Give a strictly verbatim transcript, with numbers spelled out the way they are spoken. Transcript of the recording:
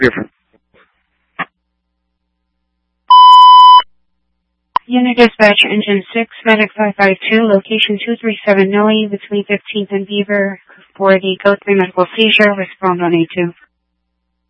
Different. Unit Dispatch Engine six, Medic five five two, location two three seven Noe between fifteenth and Beaver for the code three medical seizure. Respond on A two.